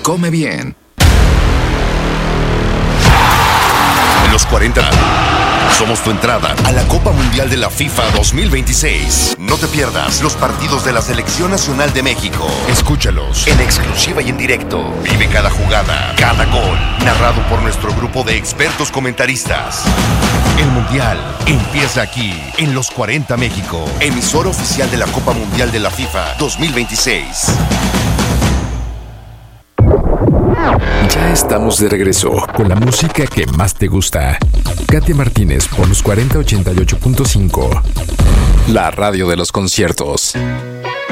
come bien. En los 40 somos tu entrada a la Copa Mundial de la FIFA 2026. No te pierdas los partidos de la Selección Nacional de México. Escúchalos en exclusiva y en directo. Vive cada jugada, cada gol, narrado por nuestro grupo de expertos comentaristas. El Mundial empieza aquí, en los 40 México, emisora oficial de la Copa Mundial de la FIFA 2026. Ya estamos de regreso con la música que más te gusta. Katia Martínez por los 4088.5. La radio de los conciertos.